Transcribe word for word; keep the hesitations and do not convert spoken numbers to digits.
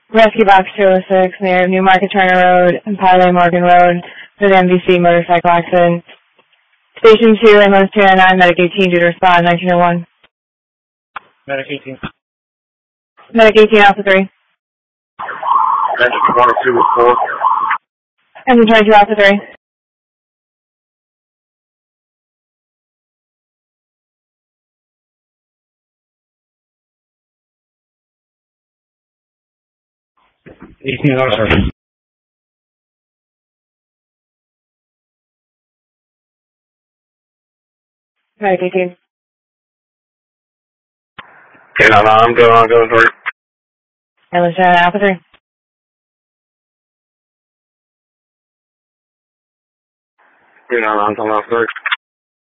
Rescue Box two oh six near New Market Turner Road and Pilot Morgan Road with M V C motorcycle accident. Station two, ambulance two oh nine, medic eighteen due to respond, nineteen oh one. Medic eighteen. Medic eighteen, Alpha three. Engine twenty-two with four. Engine twenty-two, Alpha three. eighteen auto service. Medic eighteen. Okay, now, now I'm going on, going for it. Ambulance two oh nine, Alpha three. Okay, now, now I'm coming off third.